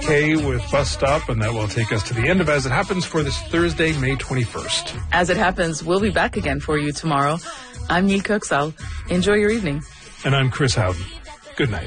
Kay with Bus Stop, and that will take us to the end of As It Happens for this Thursday, May 21st. As It Happens, we'll be back again for you tomorrow. I'm Neil Coxall. Enjoy your evening. And I'm Chris Howden. Good night.